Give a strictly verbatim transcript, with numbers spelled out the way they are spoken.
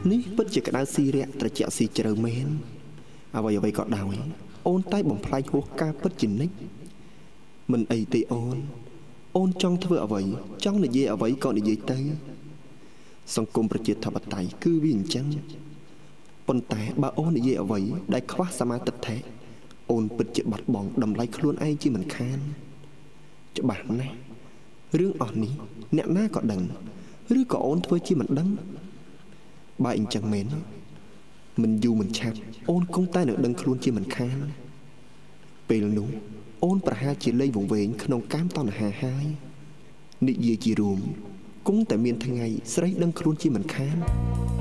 នេះពិតជាក្តៅស៊ីរាក់ត្រជាក់ស៊ីជ្រៅមែនអ្វីអ្វីក៏ដោយអូនតែបំផ្លាញហួសការពិតជានិច្ចមិនអីទេអូនអូនចង់ធ្វើអ្វីចង់និយាយអ្វីក៏និយាយទៅសង្គមប្រជាធិបតេយ្យគឺវាអញ្ចឹងប៉ុន្តែបើអូននិយាយអ្វីដែលខ្វះសមាទិដ្ឋិអូនពិតជាបាត់បង់តម្លៃខ្លួនឯងជាមិនខានច្បាស់ណាស់រឿងអស់នេះអ្នកណាក៏ដឹងឬក៏អូនធ្វើជាមិនដឹងបើអញ្ចឹងមែនមិនយូរមិនឆាប់អូនគង់តែនឹងដឹងខ្លួនជាមិនខានពេលនោះអូនប្រហែលជាលែងវង្វេងក្នុងកាមតណ្ហាហើយនិយាយជារួមគង់តែមានថ្ងៃស្រីដឹងខ្លួនជាមិនខាន